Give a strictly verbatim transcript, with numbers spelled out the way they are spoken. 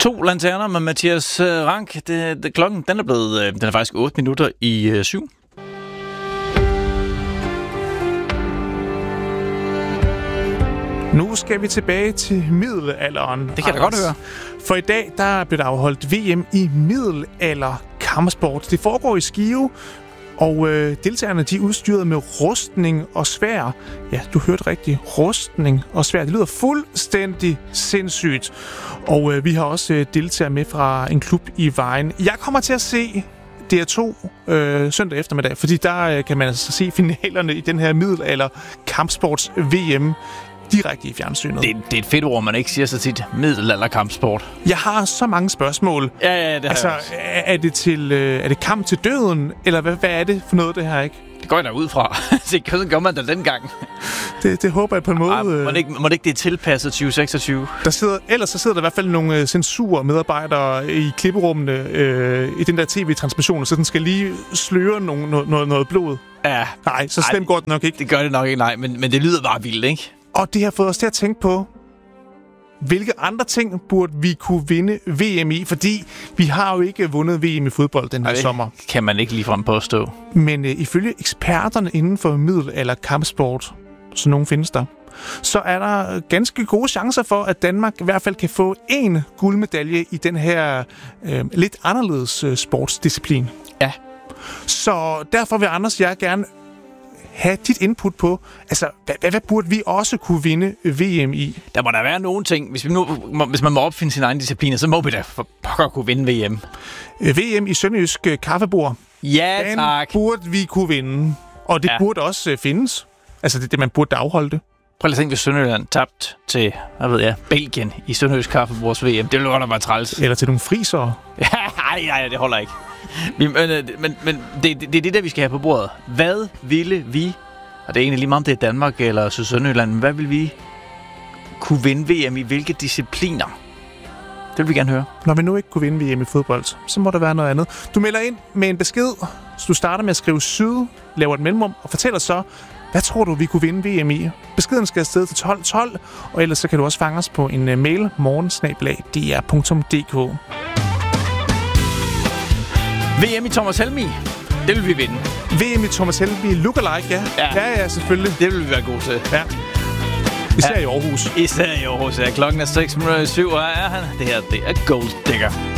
To lanterner med Mathias Rank. Det, det, klokken den er blevet, den er faktisk otte minutter i øh, syv. Nu skal vi tilbage til middelalderen. Det kan jeg da godt høre. For i dag der blev der afholdt V M i middelalder kampsport. Det foregår i Skive, og øh, deltagerne de er udstyret med rustning og sværd. Ja, du hørte rigtigt. Rustning og sværd. Det lyder fuldstændig sindssygt. Og øh, vi har også øh, deltagere med fra en klub i Vejen. Jeg kommer til at se D R to øh, søndag eftermiddag, fordi der øh, kan man altså se finalerne i den her middelalder kampsports V M direkte i fjernsynet. Det, det er et fedt ord, man ikke siger så tit. Middelalder kampsport. Jeg har så mange spørgsmål. Ja, ja, det har altså, er, er det til øh, er det kamp til døden, eller hvad, hvad er det for noget, det her, ikke? Det går jeg da ud fra. Det gør man da dengang. Det, det håber jeg på en måde. Ej, må, det ikke, må det ikke det er tilpasset tyve seksogtyve? Der sidder, ellers så sidder der i hvert fald nogle øh, censurmedarbejdere i klipperummene øh, i den der tv-transmission, så den skal lige sløre nogle, noget, noget, noget blod. Ja. Nej, så slemt går det nok ikke. Det gør det nok ikke, nej. Men, men det lyder bare vildt, ikke? Og det har fået os til at tænke på, hvilke andre ting burde vi kunne vinde V M i? Fordi vi har jo ikke vundet V M i fodbold den her Ej, sommer. Kan man ikke ligefrem påstå. Men øh, ifølge eksperterne inden for middelalder kampsport, så nogen findes der, så er der ganske gode chancer for, at Danmark i hvert fald kan få én guldmedalje i den her øh, lidt anderledes øh, sportsdisciplin. Ja. Så derfor vil Anders og jeg gerne have dit input på, altså, hvad, hvad, hvad burde vi også kunne vinde V M i? Der må der være nogle ting. Hvis, vi nu, hvis man må opfinde sin egen discipliner, så må vi da for pokker kunne vinde V M. V M i sønderjysk kaffebord. Ja, den tak. Burde vi kunne vinde. Og det ja. burde også uh, findes. Altså, det, det man burde afholde det. Prøv lige at tænke, hvis Sønderjylland tabt til, hvad ved jeg, Belgien i sønderjysk kaffebords V M. Det ville godt have været træls. Eller til nogle frisere. Ja, nej, nej, det holder ikke. Vi, men men, men det, det, det er det der, vi skal have på bordet. Hvad ville vi, og det er egentlig lige meget om det er Danmark eller Sønderjylland, hvad vil vi kunne vinde V M i hvilke discipliner? Det vil vi gerne høre. Når vi nu ikke kunne vinde V M i fodbold, så må der være noget andet. Du melder ind med en besked, så du starter med at skrive syd, laver et mellemrum og fortæller så, hvad tror du, vi kunne vinde V M i? Beskeden skal afsted til tolv tolv, og ellers så kan du også fange os på en uh, mail morgen snabel-a d r punktum d k. V M i Thomas Helmig, det vil vi vinde. V M i Thomas Helmig lookalike, ja. ja. Ja, ja, selvfølgelig. Det vil vi være gode til. Ja. Især ja. i Aarhus. Især i Aarhus, ja. Klokken er seks minutter i syv, og er han. Det her, det er Gold Digger.